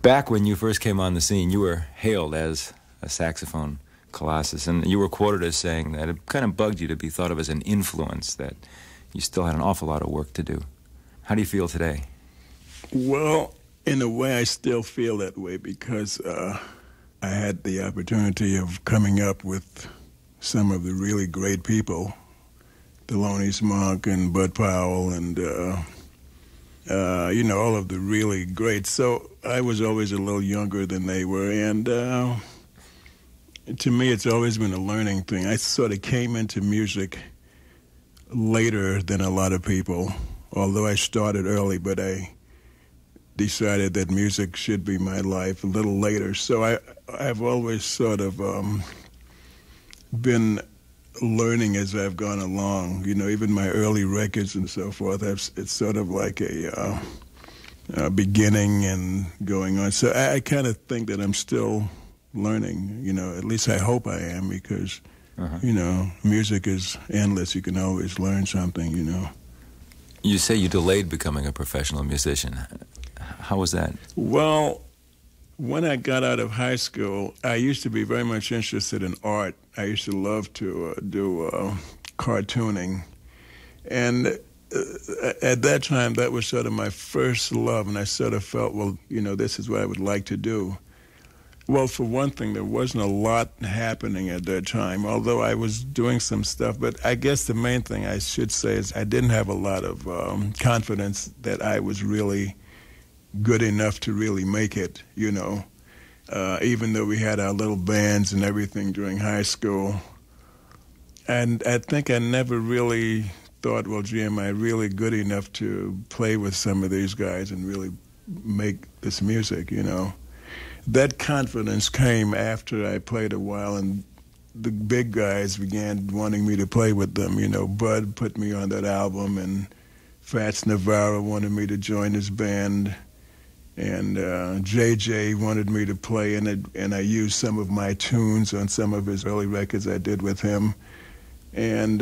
Back when you first came on the scene, you were hailed as a saxophone colossus, and you were quoted as saying that it kind of bugged you to be thought of as an influence, that you still had an awful lot of work to do. How do you feel today? Well, in a way, I still feel that way because I had the opportunity of coming up with some of the really great people, Thelonious Monk and Bud Powell and, all of the really greats. So I was always a little younger than they were, and to me, it's always been a learning thing. I sort of came into music later than a lot of people, although I started early, but I decided that music should be my life a little later. So I've always sort of been learning as I've gone along. You know, even my early records and so forth, it's sort of like a beginning and going on. So I kind of think that I'm still learning, at least I hope I am, because, music is endless. You can always learn something, You say you delayed becoming a professional musician. How was that? Well, when I got out of high school, I used to be very much interested in art. I used to love to do cartooning. And at that time, that was sort of my first love, and I sort of felt, well, this is what I would like to do. Well, for one thing, there wasn't a lot happening at that time, although I was doing some stuff. But I guess the main thing I should say is I didn't have a lot of confidence that I was really good enough to really make it, even though we had our little bands and everything during high school. And I think I never really thought, well, gee, am I really good enough to play with some of these guys and really make this music, That confidence came after I played a while, and the big guys began wanting me to play with them. Bud put me on that album, and Fats Navarro wanted me to join his band, and JJ wanted me to play in it, and I used some of my tunes on some of his early records I did with him. And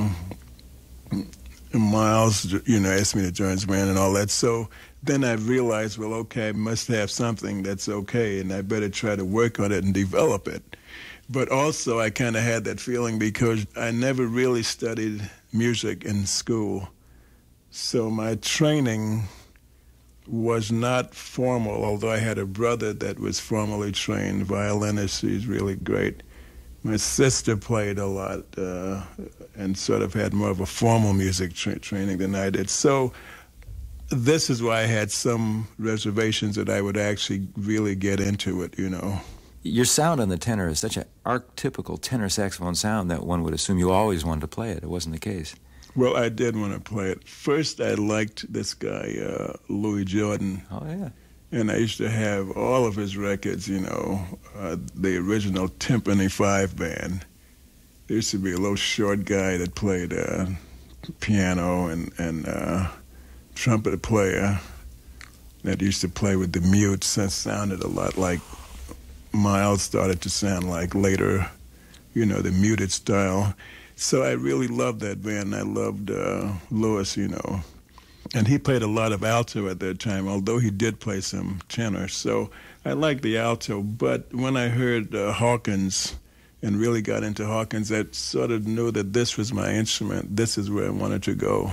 Miles, asked me to join his band and all that. So then I realized, well, okay, I must have something that's okay, and I better try to work on it and develop it. But also I kind of had that feeling because I never really studied music in school. So my training was not formal, although I had a brother that was formally trained, violinist. He's really great. My sister played a lot and sort of had more of a formal music training than I did. So this is why I had some reservations that I would actually really get into it, Your sound on the tenor is such an archetypical tenor saxophone sound that one would assume you always wanted to play it. It wasn't the case. Well, I did want to play it. First, I liked this guy, Louis Jordan. Oh, yeah. And I used to have all of his records, the original Timpani 5 band. There used to be a little short guy that played piano and trumpet player that used to play with the mutes. That sounded a lot like Miles started to sound like later, the muted style. So I really loved that band. I loved Louis, And he played a lot of alto at that time, although he did play some tenor. So I liked the alto. But when I heard Hawkins and really got into Hawkins, I sort of knew that this was my instrument. This is where I wanted to go.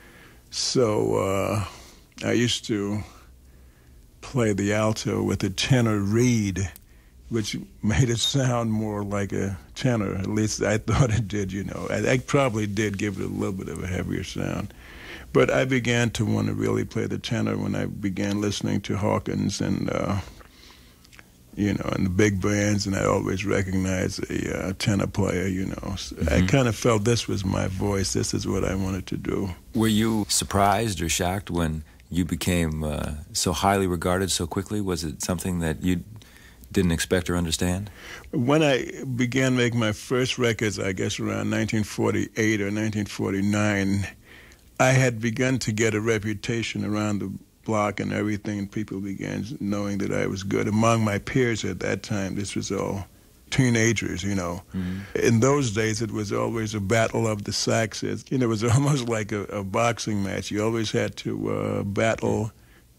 So I used to play the alto with a tenor reed, which made it sound more like a tenor. At least I thought it did, I probably did give it a little bit of a heavier sound. But I began to want to really play the tenor when I began listening to Hawkins and, and the big bands, and I always recognized a tenor player, So I kind of felt this was my voice. This is what I wanted to do. Were you surprised or shocked when you became so highly regarded so quickly? Was it something that you didn't expect or understand? When I began making my first records, I guess around 1948 or 1949, I had begun to get a reputation around the block and everything, and people began knowing that I was good. Among my peers at that time, this was all teenagers, In those days, it was always a battle of the saxes. It was almost like a boxing match. You always had to battle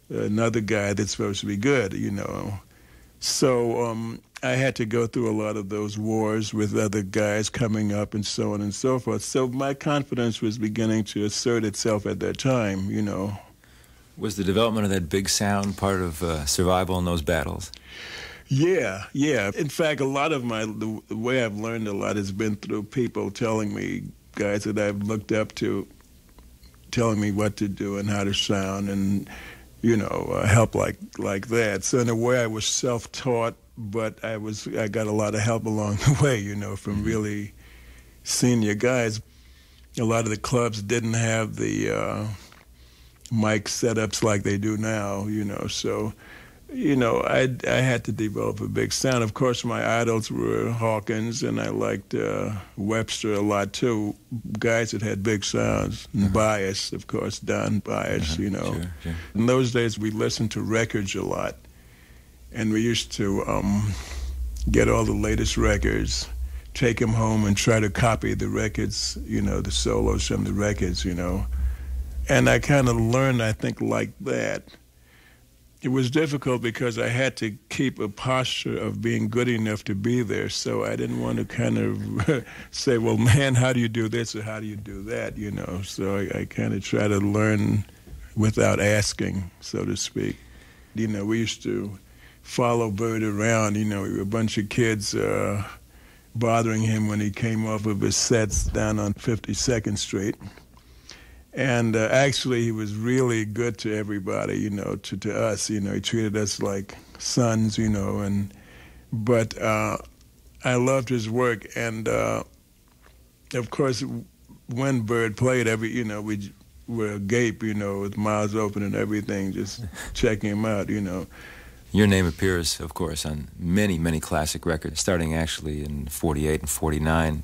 another guy that's supposed to be good, you know. So I had to go through a lot of those wars with other guys coming up and so on and so forth. So my confidence was beginning to assert itself at that time, you know. Was the development of that big sound part of survival in those battles? Yeah. In fact, a lot of the way I've learned a lot has been through people telling me, guys that I've looked up to, telling me what to do and how to sound and, you know, help like that. So in a way I was self-taught, but I got a lot of help along the way, you know, from really senior guys. A lot of the clubs didn't have the mic setups like they do now, you know, so, you know, I had to develop a big sound. Of course, my idols were Hawkins, and I liked Webster a lot, too, guys that had big sounds. And Bias, of course, Don Bias, you know. Sure. In those days, we listened to records a lot, and we used to get all the latest records, take them home and try to copy the records, you know, the solos from the records, you know. And I kind of learned, I think, like that. It was difficult because I had to keep a posture of being good enough to be there, so I didn't want to kind of say, well, man, how do you do this or how do you do that, you know? So I kind of try to learn without asking, so to speak. You know, we used to follow Bird around, you know, we were a bunch of kids bothering him when he came off of his sets down on 52nd Street. And actually, he was really good to everybody, you know, to us. You know, he treated us like sons, you know. But I loved his work, and of course, when Bird played, you know, we were agape, you know, with mouths open and everything, just checking him out, you know. Your name appears, of course, on many, many classic records, starting actually in '48 and '49.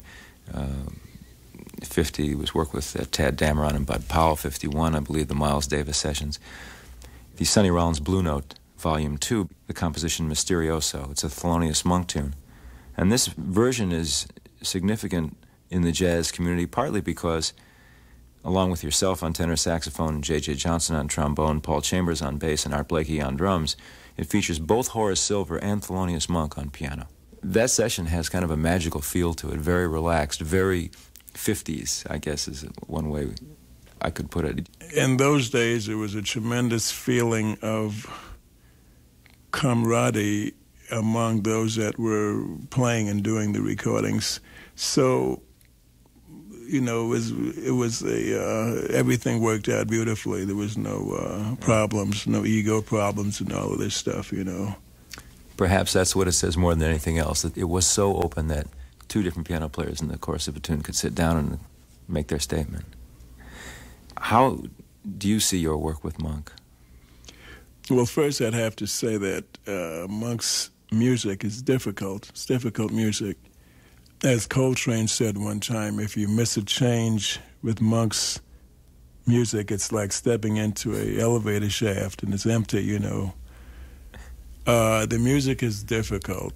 50 was work with Tad Dameron and Bud Powell. 51, I believe, the Miles Davis sessions. The Sonny Rollins Blue Note, Volume 2, the composition Mysterioso. It's a Thelonious Monk tune. And this version is significant in the jazz community, partly because, along with yourself on tenor saxophone, J.J. Johnson on trombone, Paul Chambers on bass, and Art Blakey on drums, it features both Horace Silver and Thelonious Monk on piano. That session has kind of a magical feel to it, very relaxed, very 50s, I guess, is one way I could put it. In those days, there was a tremendous feeling of camaraderie among those that were playing and doing the recordings. So, you know, everything worked out beautifully. There was no problems, no ego problems and all of this stuff, you know. Perhaps that's what it says more than anything else, that it was so open that two different piano players in the course of a tune could sit down and make their statement. How do you see your work with Monk? Well, first I'd have to say that Monk's music is difficult. It's difficult music. As Coltrane said one time, if you miss a change with Monk's music, it's like stepping into an elevator shaft and it's empty, you know. The music is difficult.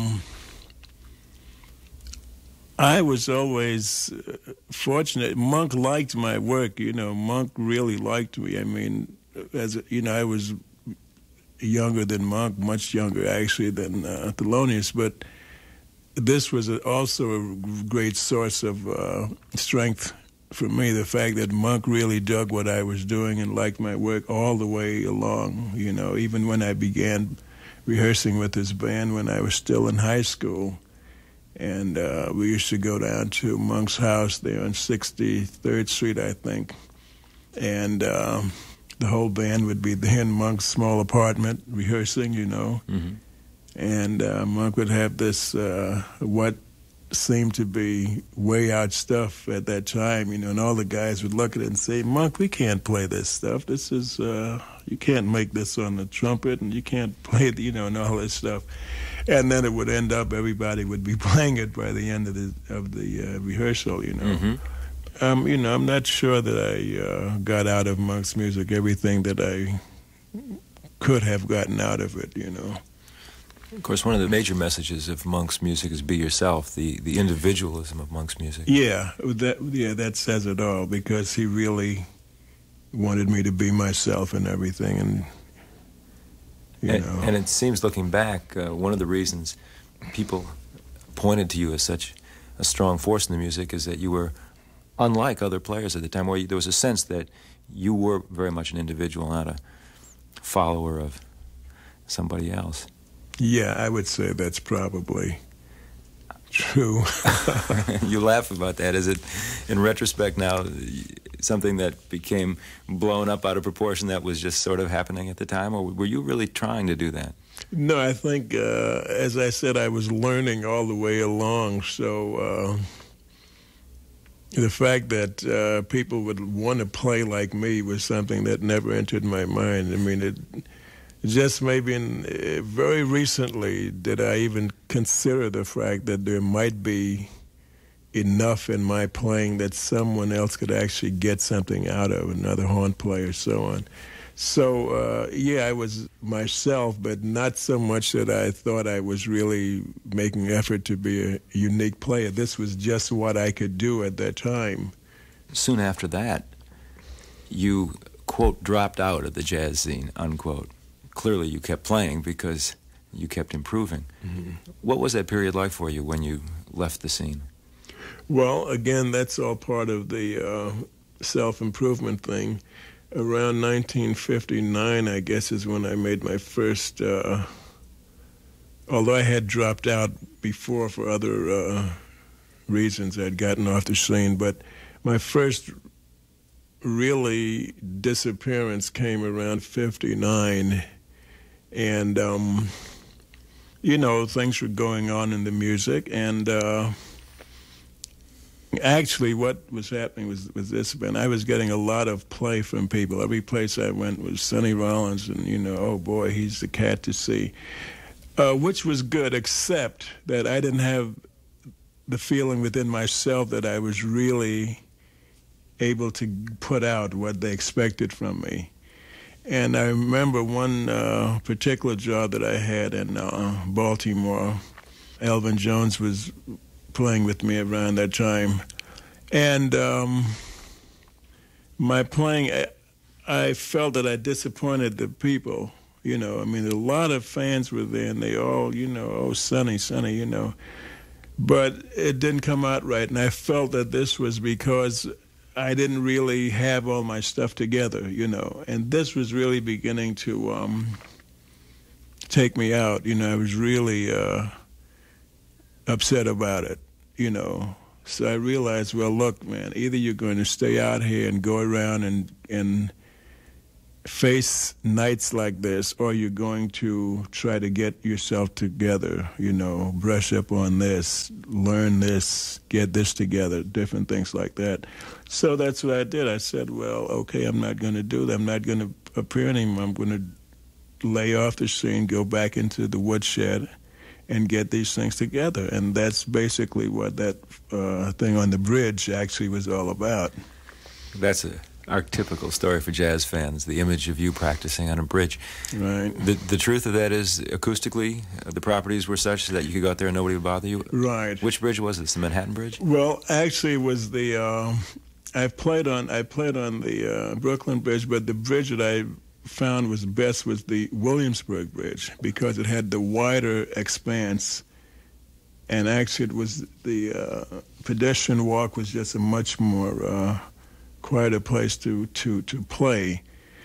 I was always fortunate. Monk liked my work, you know. Monk really liked me. I mean, I was younger than Monk, much younger actually than Thelonious, but this was also a great source of strength for me, the fact that Monk really dug what I was doing and liked my work all the way along, you know, even when I began rehearsing with his band when I was still in high school. And we used to go down to Monk's house there on 63rd Street, I think. And the whole band would be there in Monk's small apartment rehearsing, you know. Mm-hmm. And Monk would have this, what seemed to be way out stuff at that time, you know, and all the guys would look at it and say, Monk, we can't play this stuff. This is, you can't make this on the trumpet, and you can't play it, you know, and all this stuff. And then it would end up, everybody would be playing it by the end of the rehearsal, you know. Mm-hmm. You know, I'm not sure that I got out of Monk's music everything that I could have gotten out of it, you know. Of course, one of the major messages of Monk's music is be yourself, the individualism of Monk's music. Yeah, that says it all, because he really wanted me to be myself and everything, and you know. And it seems, looking back, one of the reasons people pointed to you as such a strong force in the music is that you were unlike other players at the time, where there was a sense that you were very much an individual, not a follower of somebody else. Yeah, I would say that's probably true. You laugh about that. Is it, in retrospect now, something that became blown up out of proportion that was just sort of happening at the time, or were you really trying to do that? No, I think, as I said, I was learning all the way along, so the fact that people would want to play like me was something that never entered my mind. I mean, it just maybe very recently did I even consider the fact that there might be enough in my playing that someone else could actually get something out of, another horn player, so on. So, yeah, I was myself, but not so much that I thought I was really making effort to be a unique player. This was just what I could do at that time. Soon after that, you, quote, dropped out of the jazz scene, unquote. Clearly you kept playing because you kept improving. Mm-hmm. What was that period like for you when you left the scene? Well, again, that's all part of the self-improvement thing. Around 1959, I guess, is when I made my first, although I had dropped out before for other reasons, I'd gotten off the scene, but my first really disappearance came around 59, and, you know, things were going on in the music, and actually, what was happening was this, man. I was getting a lot of play from people. Every place I went was Sonny Rollins, and, you know, oh, boy, he's the cat to see, which was good, except that I didn't have the feeling within myself that I was really able to put out what they expected from me. And I remember one particular job that I had in Baltimore. Elvin Jones was playing with me around that time. And my playing, I felt that I disappointed the people, you know. I mean, a lot of fans were there, and they all, you know, oh, Sonny, Sonny, you know. But it didn't come out right, and I felt that this was because I didn't really have all my stuff together, you know. And this was really beginning to take me out, you know. I was really upset about it, you know. So I realized, well, look, man, either you're going to stay out here and go around and face nights like this, or you're going to try to get yourself together, you know, brush up on this, learn this, get this together, different things like that. So that's what I did. I said, well, okay, I'm not going to do that. I'm not going to appear anymore. I'm going to lay off the scene, go back into the woodshed, and get these things together. And that's basically what that thing on the bridge actually was all about. That's a archetypical story for jazz fans, the image of you practicing on a bridge. Right. The truth of that is, acoustically, the properties were such that you could go out there and nobody would bother you? Right. Which bridge was this, the Manhattan Bridge? Well, actually, it was the, I played on the Brooklyn Bridge, but the bridge that I found was best was the Williamsburg Bridge, because it had the wider expanse, and actually it was the pedestrian walk was just a much more quieter place to play.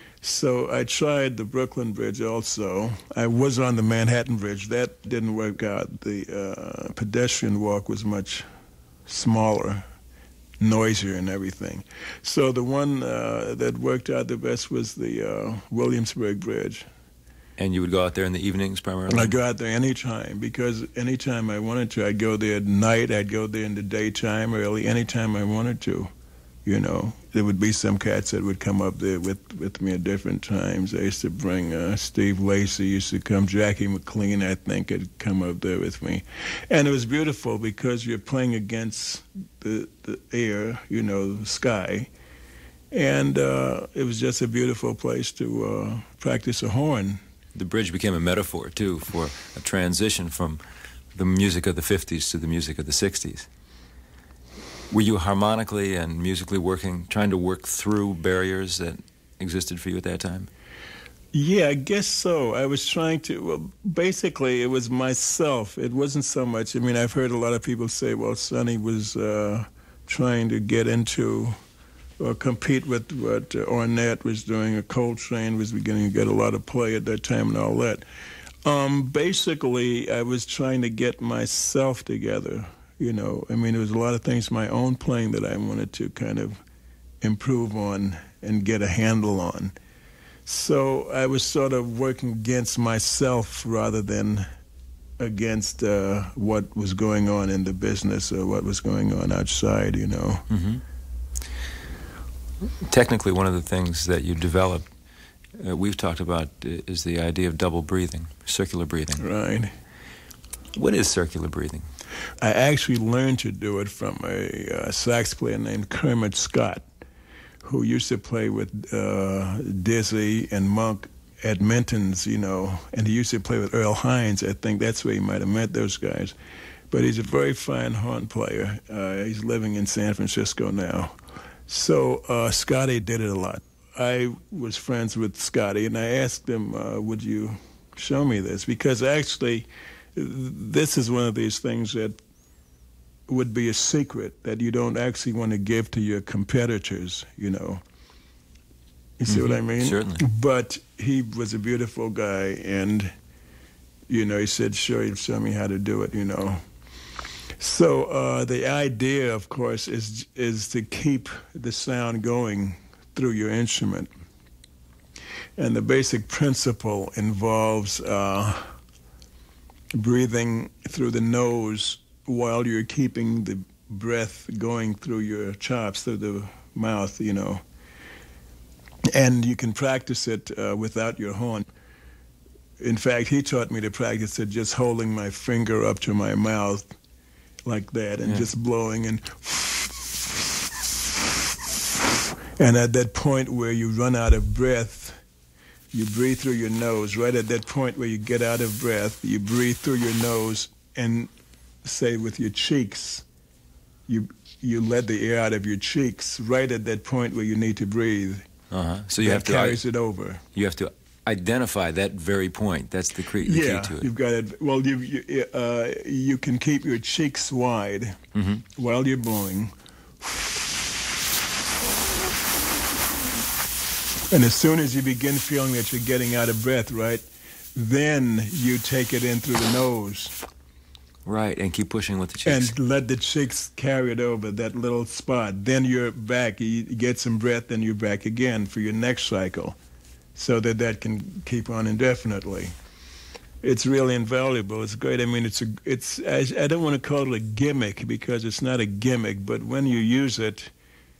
So I tried the Brooklyn Bridge also. I was on the Manhattan Bridge. That didn't work out. The pedestrian walk was much smaller, noisier and everything. So the one that worked out the best was the Williamsburg Bridge. And you would go out there in the evenings primarily? I'd go out there anytime, because anytime I wanted to. I'd go there at night, I'd go there in the daytime, early, anytime I wanted to. You know, there would be some cats that would come up there with me at different times. I used to bring Steve Lacy, used to come, Jackie McLean, I think, had come up there with me. And it was beautiful because you're playing against the air, you know, the sky. And it was just a beautiful place to practice a horn. The bridge became a metaphor, too, for a transition from the music of the 50s to the music of the 60s. Were you harmonically and musically trying to work through barriers that existed for you at that time? Yeah, I guess so. I was trying to, well, basically, it was myself. It wasn't so much, I mean, I've heard a lot of people say, well, Sonny was trying to get into or compete with what Ornette was doing, or Coltrane was beginning to get a lot of play at that time and all that. Basically, I was trying to get myself together, you know. I mean, there was a lot of things, my own playing that I wanted to kind of improve on and get a handle on. So I was sort of working against myself rather than against what was going on in the business or what was going on outside, you know. Mm-hmm. Technically, one of the things that you developed, we've talked about, is the idea of double breathing, circular breathing. Right. What is circular breathing? I actually learned to do it from a sax player named Kermit Scott, who used to play with Dizzy and Monk at Minton's, you know, and he used to play with Earl Hines. I think that's where he might have met those guys. But he's a very fine horn player. He's living in San Francisco now. So Scotty did it a lot. I was friends with Scotty, and I asked him, would you show me this? Because actually, this is one of these things that would be a secret that you don't actually want to give to your competitors, you know. You see what I mean? Certainly. But he was a beautiful guy, and, you know, he said, sure, he'd show me how to do it, you know. So the idea, of course, is to keep the sound going through your instrument. And the basic principle involves breathing through the nose while you're keeping the breath going through your chops, through the mouth, you know. And you can practice it without your horn. In fact, he taught me to practice it just holding my finger up to my mouth like that and just blowing and at that point where you run out of breath, you breathe through your nose. Right at that point where you get out of breath, you breathe through your nose and say with your cheeks, you let the air out of your cheeks right at that point where you need to breathe. So you have to carries it over. You have to identify that very point. That's the key to it. You've got it. Well, you can keep your cheeks wide while you're blowing. And as soon as you begin feeling that you're getting out of breath, right, then you take it in through the nose. Right, and keep pushing with the cheeks. And let the cheeks carry it over, that little spot. Then you're back. You get some breath, then you're back again for your next cycle, so that can keep on indefinitely. It's really invaluable. It's great. I mean, I don't want to call it a gimmick because it's not a gimmick, but when you use it,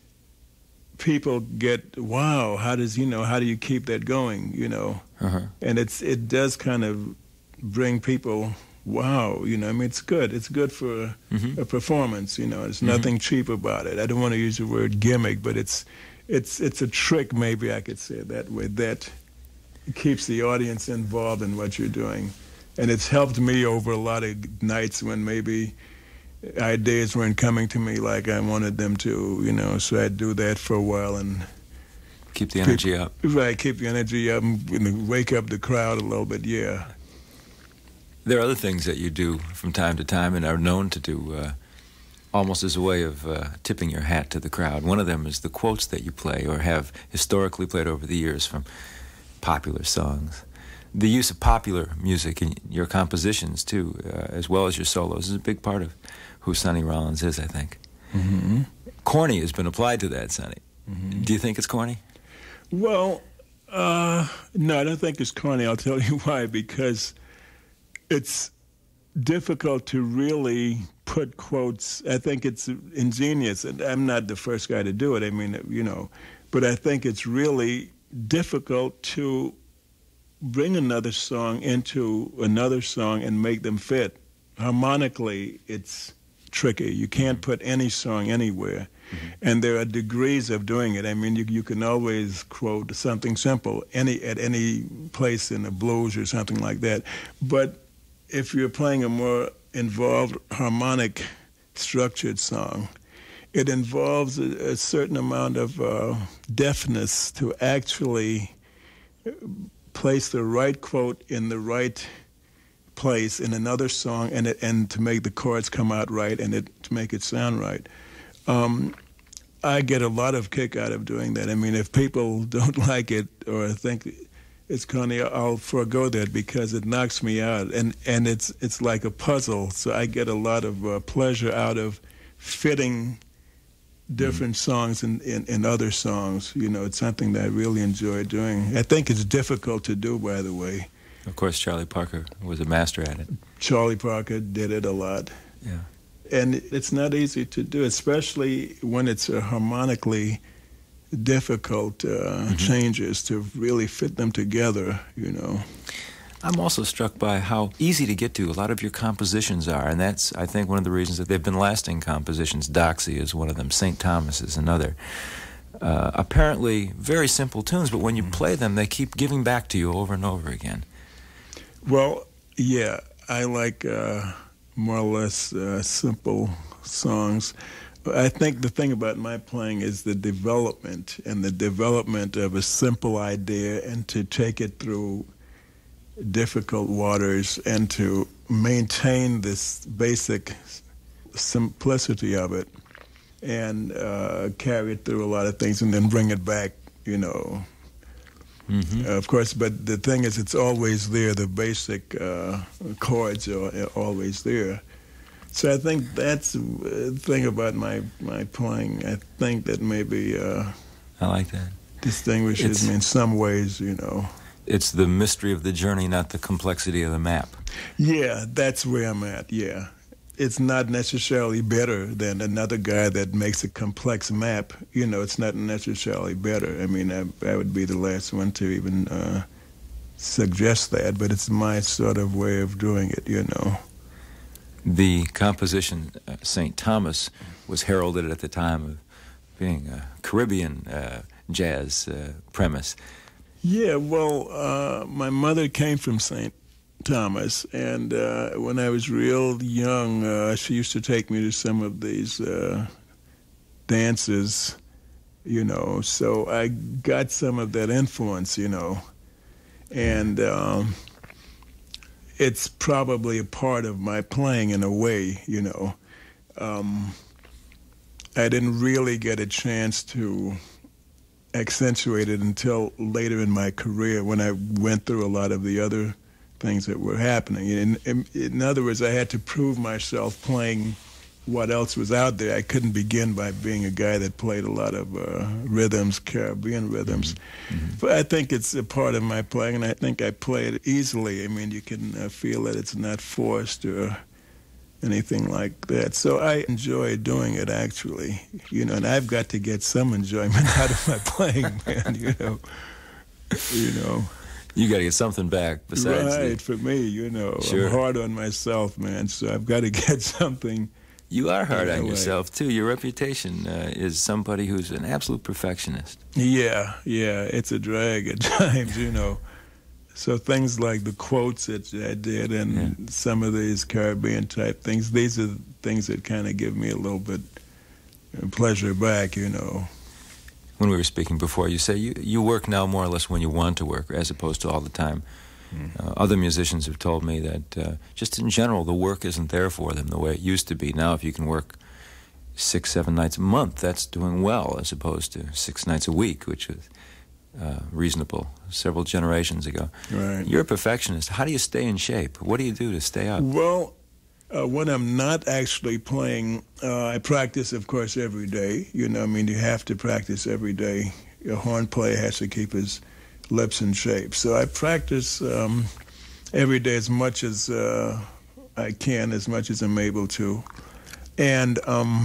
people get, wow, how do you keep that going, you know? And it does kind of bring people, wow, you know, I mean, it's good. It's good for a performance, you know. There's nothing cheap about it. I don't want to use the word gimmick, but it's a trick, maybe I could say it that way, that keeps the audience involved in what you're doing. And it's helped me over a lot of nights when maybe ideas weren't coming to me like I wanted them to, you know, so I'd do that for a while and keep the energy up. Right, keep the energy up and wake up the crowd a little bit, yeah. There are other things that you do from time to time and are known to do almost as a way of tipping your hat to the crowd. One of them is the quotes that you play or have historically played over the years from popular songs. The use of popular music in your compositions, too, as well as your solos, is a big part of who Sonny Rollins is, I think. Corny has been applied to that, Sonny. Do you think it's corny? Well, no, I don't think it's corny. I'll tell you why. Because it's difficult to really put quotes. I think it's ingenious, and I'm not the first guy to do it. I mean, you know, but I think it's really difficult to bring another song into another song and make them fit. Harmonically, it's tricky. You can't put any song anywhere. And there are degrees of doing it. I mean, you can always quote something simple at any place in the blues or something like that. But if you're playing a more involved harmonic structured song, it involves a certain amount of deftness to actually place the right quote in the right place in another song, and to make the chords come out right and to make it sound right. I get a lot of kick out of doing that. I mean, if people don't like it or think it's corny, I'll forego that because it knocks me out, and it's like a puzzle. So I get a lot of pleasure out of fitting different songs in other songs. You know, it's something that I really enjoy doing. I think it's difficult to do, by the way. Of course, Charlie Parker was a master at it. Charlie Parker did it a lot. Yeah. And it's not easy to do, especially when it's harmonically difficult changes to really fit them together, you know. I'm also struck by how easy to get to a lot of your compositions are, and that's, I think, one of the reasons that they've been lasting compositions. Doxy is one of them. St. Thomas is another. Apparently very simple tunes, but when you play them, they keep giving back to you over and over again. Well, yeah, I like more or less simple songs. I think the thing about my playing is the development of a simple idea, and to take it through difficult waters and to maintain this basic simplicity of it and carry it through a lot of things and then bring it back, you know. Of course, but the thing is, it's always there. The basic chords are always there. So I think that's the thing about my playing. I think that maybe I like that. Distinguishes me in some ways, you know. It's the mystery of the journey, not the complexity of the map. Yeah, that's where I'm at, yeah. It's not necessarily better than another guy that makes a complex map. You know, it's not necessarily better. I mean, I would be the last one to even suggest that, but it's my sort of way of doing it, you know. The composition, St. Thomas, was heralded at the time of being a Caribbean jazz premise. Yeah, well, my mother came from St. Thomas, and when I was real young, she used to take me to some of these dances, you know, so I got some of that influence, you know, and it's probably a part of my playing in a way, you know. I didn't really get a chance to accentuate it until later in my career when I went through a lot of the other things that were happening. In other words, I had to prove myself playing what else was out there. I couldn't begin by being a guy that played a lot of rhythms, Caribbean rhythms. But I think it's a part of my playing, and I think I play it easily. I mean, you can feel that it's not forced or anything like that. So I enjoy doing it, actually. You know, and I've got to get some enjoyment out of my playing, man, you know. You know. You got to get something back besides right, for me, you know. Sure. I'm hard on myself, man, so I've got to get something. You are hard on yourself, too. Your reputation is somebody who's an absolute perfectionist. Yeah, it's a drag at times, you know. So things like the quotes that I did and some of these Caribbean-type things, these are things that kind of give me a little bit of pleasure back, you know. When we were speaking before, you say you work now more or less when you want to work, as opposed to all the time. Other musicians have told me that just in general, the work isn't there for them the way it used to be. Now, if you can work 6, 7 nights a month, that's doing well, as opposed to 6 nights a week, which is reasonable several generations ago. Right. You're a perfectionist. How do you stay in shape? What do you do to stay up? Well, when I'm not actually playing, I practice, of course, every day. You know, I mean, you have to practice every day. A horn player has to keep his lips in shape. So I practice every day as much as I can, as much as I'm able to. And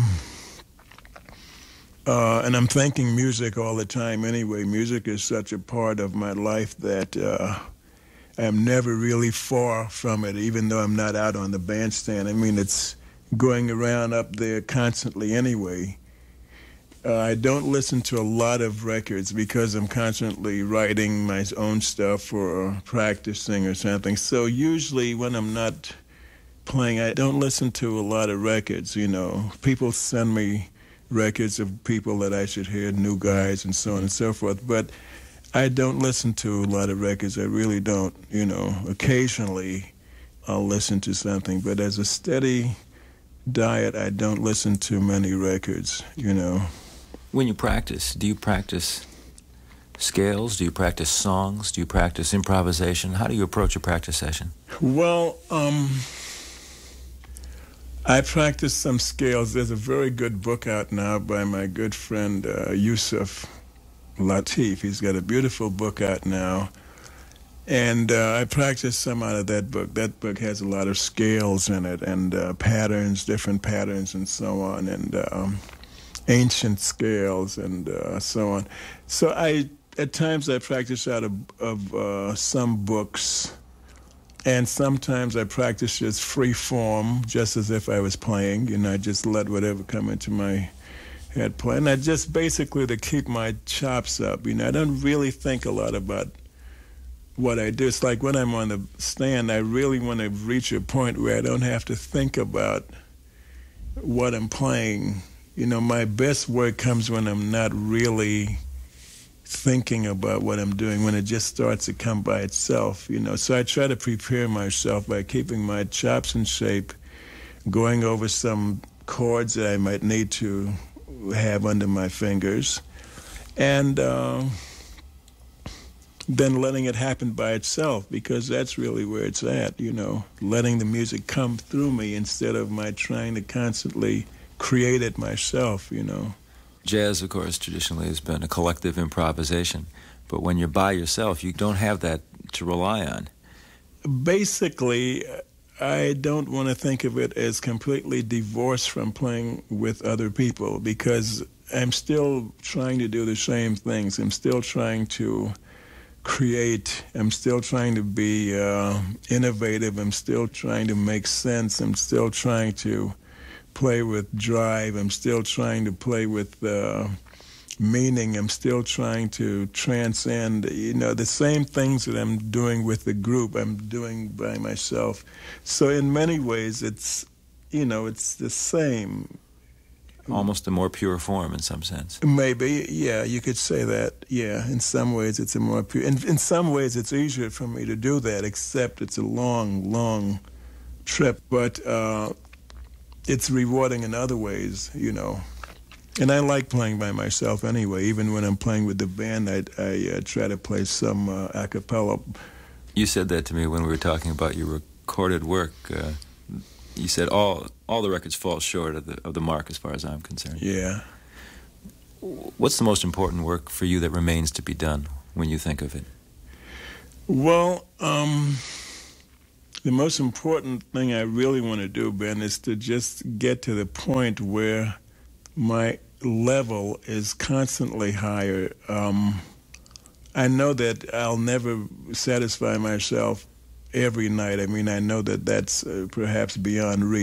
I'm thinking music all the time anyway. Music is such a part of my life that I'm never really far from it, even though I'm not out on the bandstand. I mean, it's going around up there constantly anyway. I don't listen to a lot of records because I'm constantly writing my own stuff or practicing or something. So usually when I'm not playing, I don't listen to a lot of records, you know. People send me records of people that I should hear, new guys and so on and so forth. But I don't listen to a lot of records. I really don't. You know, occasionally I'll listen to something, but as a steady diet, I don't listen to many records, you know. When you practice, do you practice scales? Do you practice songs? Do you practice improvisation? How do you approach a practice session? Well, I practice some scales. There's a very good book out now by my good friend Yusuf Lateef. He's got a beautiful book out now. And I practice some out of that book. That book has a lot of scales in it and patterns, different patterns and so on, and ancient scales and so on. So at times I practice out of some books, and sometimes I practice just free form, just as if I was playing. You know, I just let whatever come into my head play. And I just basically to keep my chops up. You know, I don't really think a lot about what I do. It's like when I'm on the stand, I really want to reach a point where I don't have to think about what I'm playing. You know, my best work comes when I'm not really thinking about what I'm doing, when it just starts to come by itself, you know. So I try to prepare myself by keeping my chops in shape, going over some chords that I might need to have under my fingers, and then letting it happen by itself, because that's really where it's at, you know, letting the music come through me instead of my trying to constantly create it myself, you know. Jazz, of course, traditionally has been a collective improvisation, but when you're by yourself, you don't have that to rely on. Basically, I don't want to think of it as completely divorced from playing with other people, because I'm still trying to do the same things. I'm still trying to create. I'm still trying to be innovative. I'm still trying to make sense. I'm still trying to play with drive. I'm still trying to play with meaning. I'm still trying to transcend, you know, the same things that I'm doing with the group, I'm doing by myself. So in many ways, it's, you know, it's the same. Almost a more pure form in some sense. Maybe, yeah, you could say that. Yeah, in some ways it's a more pure. In some ways it's easier for me to do that, except it's a long, long trip. But it's rewarding in other ways, you know. And I like playing by myself anyway. Even when I'm playing with the band, I try to play some a cappella. You said that to me when we were talking about your recorded work. You said all the records fall short of the mark as far as I'm concerned. Yeah. What's the most important work for you that remains to be done when you think of it? Well, the most important thing I really want to do, Ben, is to just get to the point where my level is constantly higher. I know that I'll never satisfy myself every night. I mean, I know that that's perhaps beyond reach.